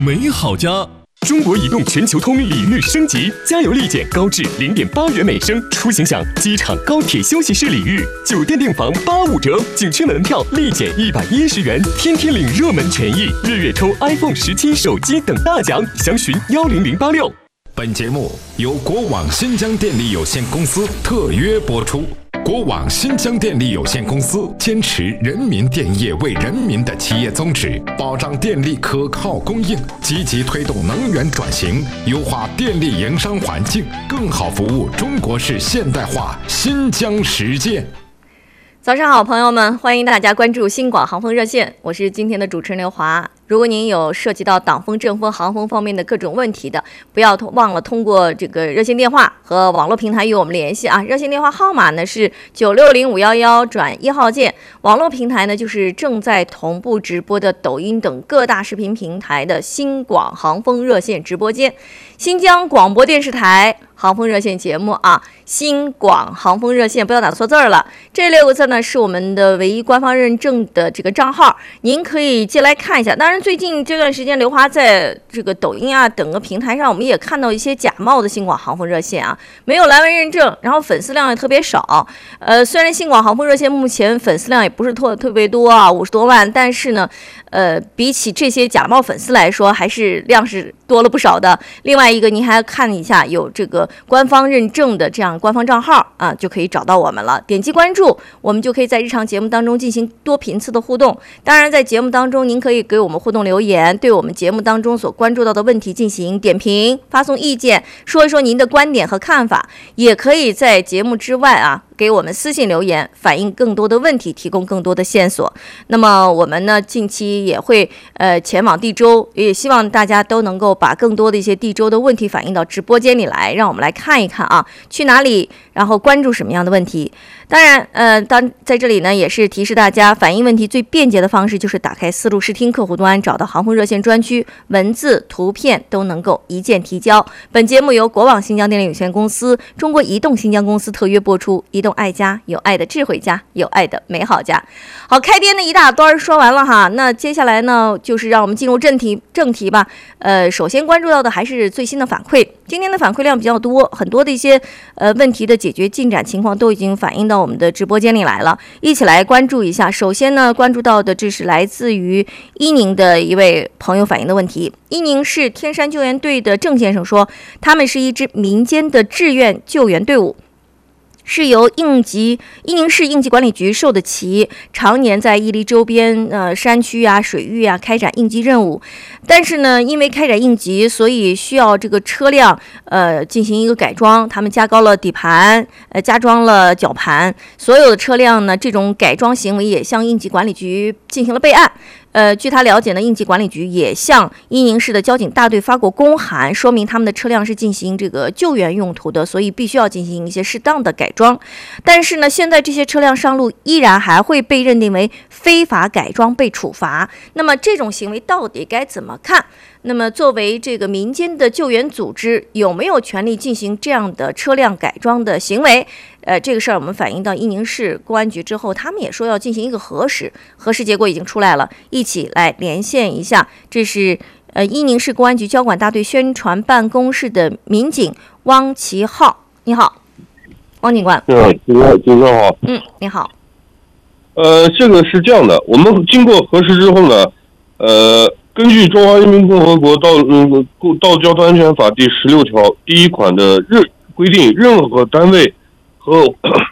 美好家。中国移动全球通礼遇升级，加油立减高至0.8元每升，出行享机场、高铁休息室礼遇，酒店订房85折，景区门票立减110元，天天领热门权益，日月抽 iPhone 17手机等大奖，详询10086。 本节目由国网新疆电力有限公司特约播出。国网新疆电力有限公司坚持人民电业为人民的企业宗旨，保障电力可靠供应，积极推动能源转型，优化电力营商环境，更好服务中国式现代化新疆实践。 早上好，朋友们，欢迎大家关注新广航风热线，我是今天的主持人刘华。如果您有涉及到挡风、阵风、航风方面的各种问题的，不要忘了通过这个热线电话和网络平台与我们联系啊。热线电话号码呢是960511转1号键，网络平台呢就是正在同步直播的抖音等各大视频平台的新广航风热线直播间。新疆广播电视台航风热线节目啊，新广航风热线，不要打错字了。这6个字呢是我们的唯一官方认证的这个账号，您可以进来看一下。当然，最近这段时间，刘华在这个抖音啊等个平台上，我们也看到一些假冒的新广航风热线啊，没有蓝纹认证，然后粉丝量也特别少。虽然新广航风热线目前粉丝量也不是特别多啊，50多万，但是呢，比起这些假冒粉丝来说，还是量是多了不少的。另外一个，您还看一下有这个官方认证的这样官方账号啊，就可以找到我们了。点击关注，我们就可以在日常节目当中进行多频次的互动。当然，在节目当中，您可以给我们互动留言，对我们节目当中所关注到的问题进行点评、发送意见，说一说您的观点和看法。也可以在节目之外啊，给我们私信留言，反映更多的问题，提供更多的线索。那么我们呢，近期也会前往地州，也希望大家都能够把更多的一些地州的问题反映到直播间里来，让我们来看一看啊，去哪里，然后关注什么样的问题。当然，在这里呢，也是提示大家，反映问题最便捷的方式就是打开思路视听客户端，找到航风热线专区，文字、图片都能够一键提交。本节目由国网新疆电力有限公司、中国移动新疆公司特约播出。移动爱家，有爱的智慧家，有爱的美好家。好，开篇的一大段说完了哈，那接下来呢，就是让我们进入正题吧。首先关注到的还是最新的反馈。今天的反馈量比较多，很多的一些问题的解决进展情况都已经反映到我们的直播间里来了，一起来关注一下。首先呢，关注到的这是来自于伊宁的一位朋友反映的问题。伊宁市天山救援队的郑先生说，他们是一支民间的志愿救援队伍，是由伊宁市应急管理局授的旗，常年在伊犁周边山区啊、水域啊开展应急任务。但是呢，因为开展应急，所以需要这个车辆进行一个改装，他们加高了底盘，加装了绞盘。所有的车辆呢，这种改装行为也向应急管理局进行了备案。据他了解呢，应急管理局也向伊宁市的交警大队发过公函，说明他们的车辆是进行这个救援用途的，所以必须要进行一些适当的改装。但是呢，现在这些车辆上路依然还会被认定为非法改装，被处罚。那么这种行为到底该怎么看？那么作为这个民间的救援组织，有没有权利进行这样的车辆改装的行为？这个事儿我们反映到伊宁市公安局之后，他们也说要进行一个核实结果已经出来了，一起来连线一下。这是伊宁市公安局交管大队宣传办公室的民警汪其浩，你好，汪警官。 警官好。 你好。 这个是这样的，我们经过核实之后呢，根据《中华人民共和国道交通安全法》第16条第1款的规定，任何单位或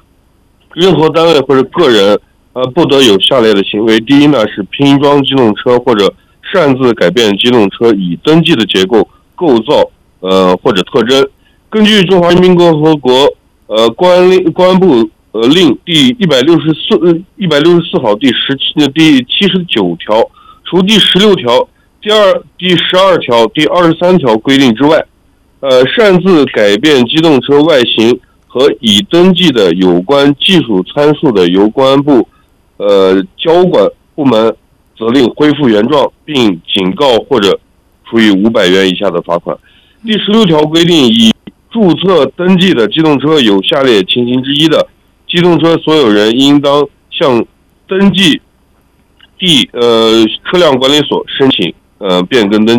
者个人不得有下列的行为。第一呢是拼装机动车或者擅自改变机动车已登记的结构、构造或者特征。根据《中华人民共和国公安部令第164号第79条，除第16条、第12条、第23条规定之外，擅自改变机动车外形和已登记的有关技术参数的，由公安部交管部门责令恢复原状，并警告或者处以500元以下的罚款。第16条规定，已注册登记的机动车有下列情形之一的，机动车所有人应当向登记地车辆管理所申请变更登记。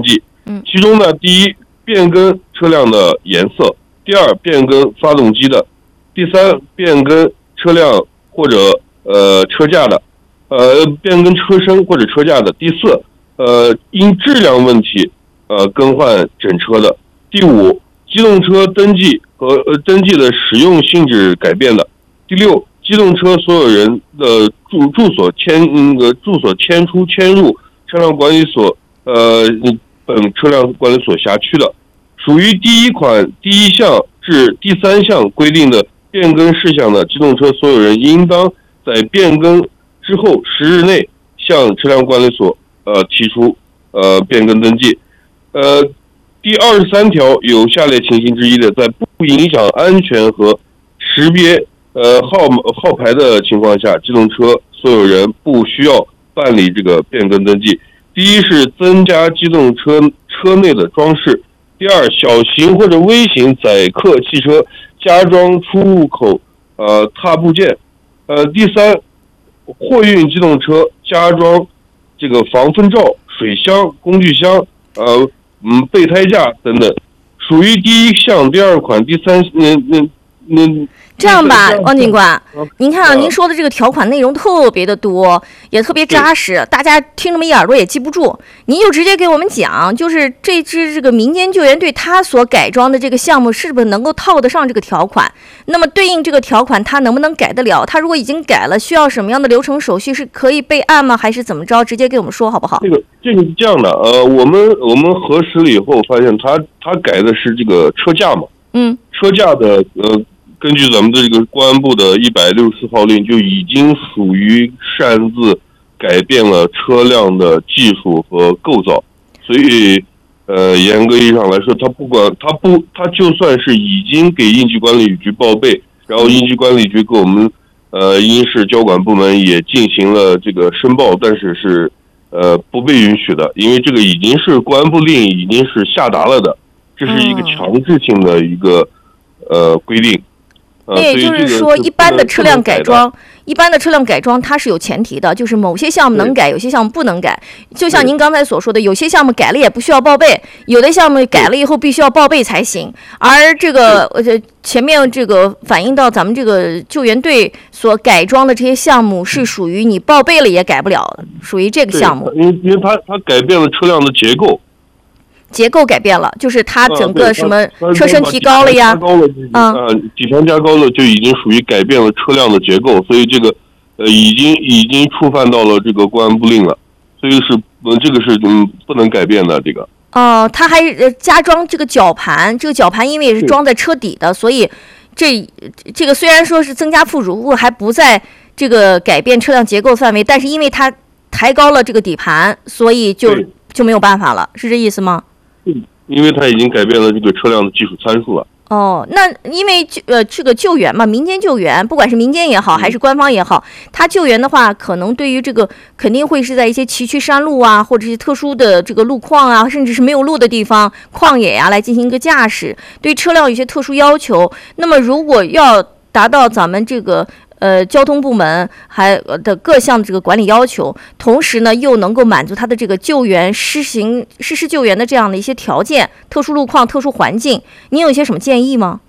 其中呢，第一，变更车辆的颜色；第二，变更发动机的；第三，变更车辆或者车架的；变更车身或者车架的；第四，因质量问题更换整车的；第五，机动车登记和登记的使用性质改变的；第六，机动车所有人的住所迁出迁入车辆管理所本车辆管理所辖区的，属于第一款第一项至第三项规定的变更事项的机动车所有人，应当在变更之后10日内向车辆管理所提出变更登记。第23条有下列情形之一的，在不影响安全和识别号牌的情况下，机动车所有人不需要办理这个变更登记。第一是增加机动车内的装饰；第二，小型或者微型载客汽车加装出入口踏部件；第三，货运机动车加装这个防风罩、水箱、工具箱、备胎架等等，属于第一项第二款第三这样吧，汪警官，您看您说的这个条款内容特别的多，也特别扎实，大家听这么一耳朵也记不住。您就直接给我们讲，就是这个民间救援队他所改装的这个项目是不是能够套得上这个条款？那么对应这个条款，他能不能改得了？他如果已经改了，需要什么样的流程手续？是可以备案吗？还是怎么着？直接给我们说好不好？ 这个是这样的，我们核实了以后发现他改的是这个车架嘛，车架的根据咱们的这个公安部的164号令，就已经属于擅自改变了车辆的技术和构造，所以严格意义上来说，他就算是已经给应急管理局报备，然后应急管理局给我们应市交管部门也进行了这个申报，但是不被允许的，因为这个已经是公安部令已经是下达了的，这是一个强制性的一个规定。 那也就是说，一般的车辆改装，它是有前提的，就是某些项目能改，有些项目不能改。就像您刚才所说的，有些项目改了也不需要报备，有的项目改了以后必须要报备才行。而这个前面这个反映到咱们这个救援队所改装的这些项目，是属于你报备了也改不了的，属于这个项目。 因为它改变了车辆的结构改变了，就是它整个什么车身提高了呀， 底盘加高了，就已经属于改变了车辆的结构，所以这个已经触犯到了这个公安部令了，所以这个是不能改变的这个。 它还加装这个绞盘，这个绞盘因为也是装在车底的，所以这个虽然说是增加附属物，还不在这个改变车辆结构范围，但是因为它抬高了这个底盘，所以就没有办法了，是这意思吗？ 因为它已经改变了这个车辆的技术参数了。 那因为这个救援嘛，民间救援，不管是民间也好，还是官方也好，它救援的话，可能对于这个肯定会是在一些崎岖山路啊，或者是特殊的这个路况啊，甚至是没有路的地方、旷野呀，来进行一个驾驶，对车辆有些特殊要求。那么如果要达到咱们这个交通部门还的各项这个管理要求，同时呢又能够满足它的这个救援实施救援的这样的一些条件，特殊路况、特殊环境，您有一些什么建议吗？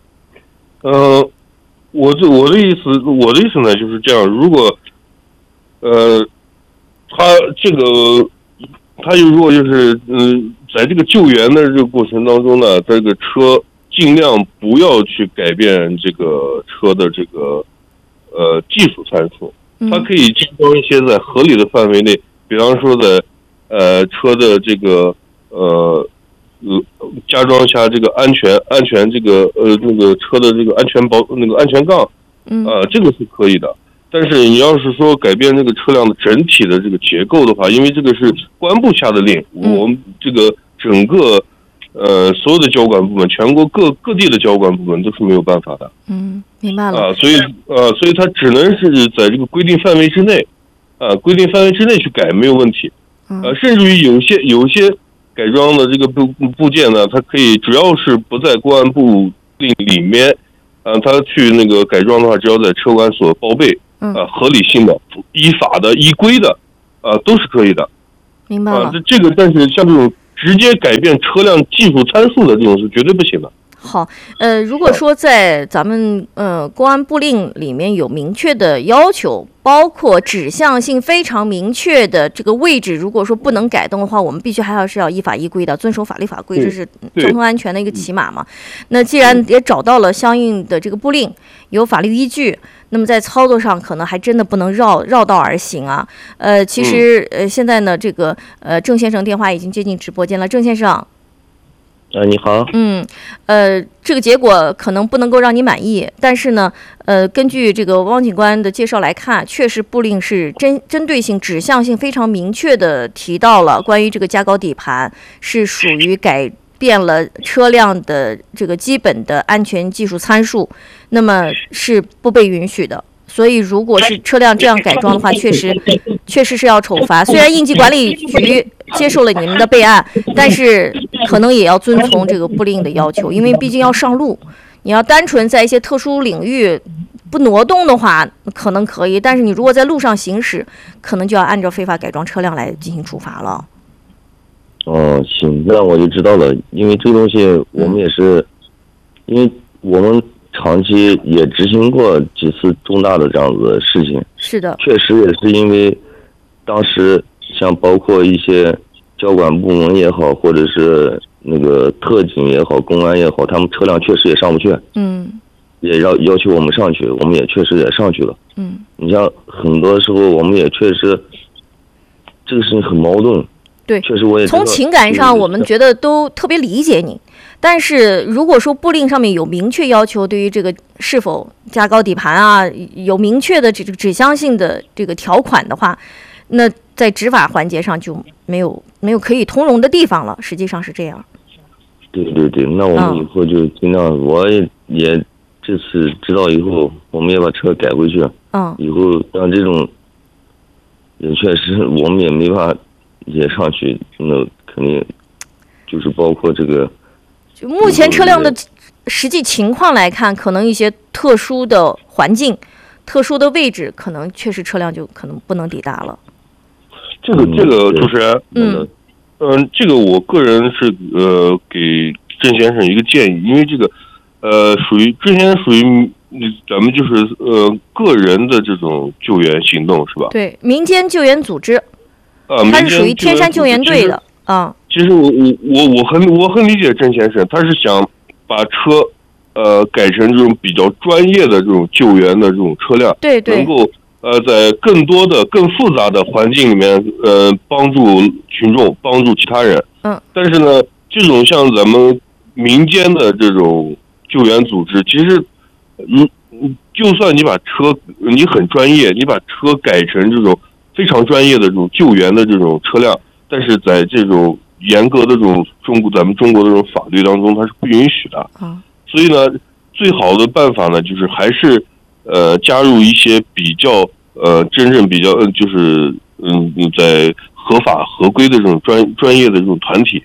我的意思呢就是这样，如果他如果就是在这个救援的这个过程当中呢，这个车尽量不要去改变这个车的这个技术参数，它可以加装一些在合理的范围内，比方说在车的这个加装一下这个安全这个那个车的这个安全杠，这个是可以的。但是你要是说改变这个车辆的整体的这个结构的话，因为这个是公安部下的令，我们这个整个所有的交管部门，全国各地的交管部门都是没有办法的。 明白了。 所以它只能是在这个规定范围之内，去改没有问题。甚至于有些改装的这个部件呢，它可以只要是不在公安部令里面，它去那个改装的话，只要在车管所报备，合理性的、依法的、依规的，都是可以的。 明白了。 这个但是像这种直接改变车辆技术参数的这种是绝对不行的。 好，如果说在咱们公安部令里面有明确的要求，包括指向性非常明确的这个位置，如果说不能改动的话，我们必须还是要依法依规的遵守法律法规，这是交通安全的一个起码嘛。那既然也找到了相应的这个部令，有法律依据，那么在操作上可能还真的不能绕道而行啊。其实现在呢，这个郑先生电话已经接进直播间了，郑先生。 你好。 这个结果可能不能够让你满意，但是呢，根据这个汪警官的介绍来看，确实部令是针对性、指向性非常明确的提到了关于这个加高底盘是属于改变了车辆的这个基本的安全技术参数，那么是不被允许的。所以，如果是车辆这样改装的话，确实是要处罚。虽然应急管理局接受了你们的备案，但是可能也要遵从这个部令的要求，因为毕竟要上路。你要单纯在一些特殊领域不挪动的话，可能可以，但是你如果在路上行驶，可能就要按照非法改装车辆来进行处罚了。 行，那我就知道了。因为这个东西我们也是，因为我们长期也执行过几次重大的这样子的事情。 是的， 确实也是因为当时像包括一些交管部门也好，或者是那个特警也好，公安也好，他们车辆确实也上不去。也要求我们上去，我们也确实也上去了。你像很多时候我们也确实这个事情很矛盾。 对， 确实我也从情感上我们觉得都特别理解你，但是如果说部令上面有明确要求，对于这个是否加高底盘啊，有明确的这个指向性的这个条款的话，那在执法环节上就没有可以通融的地方了。实际上是这样。 对，那我们以后就尽量，我也这次知道以后，我们也把车改回去。以后像这种也确实我们也没法也上去，那肯定就是包括这个。 就目前车辆的实际情况来看，可能一些特殊的环境、特殊的位置，可能确实车辆就可能不能抵达了。 这个主持人，这个我个人是给郑先生一个建议，因为这个郑先生属于咱们就是个人的这种救援行动是吧？ 对，民间救援组织。他是属于天山救援队的啊。 其实我很理解郑先生，他是想把车改成这种比较专业的这种救援的这种车辆， 对， 能够在更多的更复杂的环境里面帮助群众，帮助其他人。但是呢，这种像咱们民间的这种救援组织，其实就算你把车你很专业，你把车改成这种非常专业的这种救援的这种车辆，但是在这种严格的这种咱们中国的这种法律当中，它是不允许的。所以呢，最好的办法呢，就是还是加入一些比较真正比较就是在合法合规的这种专业的这种团体，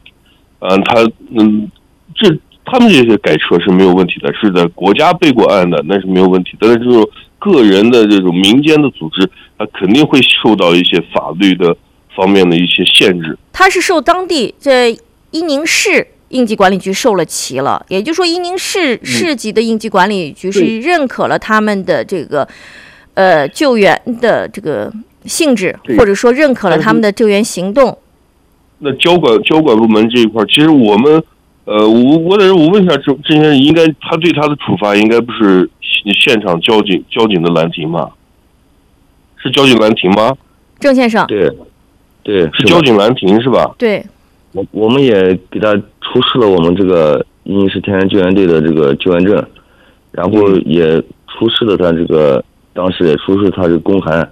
他们这些改车是没有问题的，是在国家备过案的，那是没有问题的。但是这种个人的这种民间的组织，它肯定会受到一些法律的方面的一些限制。 它是受当地这伊宁市应急管理局受了旗了，也就是说伊宁市级的应急管理局是认可了他们的这个救援的这个性质，或者说认可了他们的救援行动。 那交管部门这一块，其实我们我问一下郑先生，应该他对他的处罚应该不是现场交警的拦停吗？是交警拦停吗？ 郑先生， 对， 是交警拦停是吧？ 对， 我们也给他出示了我们这个伊宁市天然救援队的这个救援证，然后也出示了他这个当时也出示他这个公函，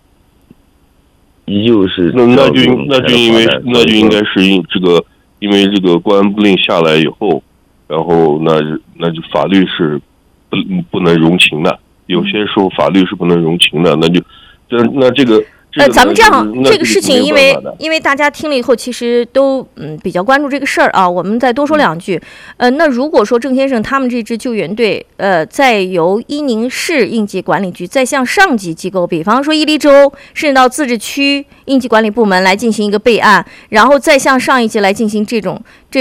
依旧是那就应该是因为这个公安部令下来以后，然后那就法律是不能容情的，有些时候法律是不能容情的，那这咱们这样，这个事情因为大家听了以后，其实都比较关注这个事儿啊。我们再多说两句。那如果说郑先生他们这支救援队，再由伊宁市应急管理局再向上级机构，比方说伊犁州，甚至到自治区应急管理部门来进行一个备案，然后再向上一级来进行这种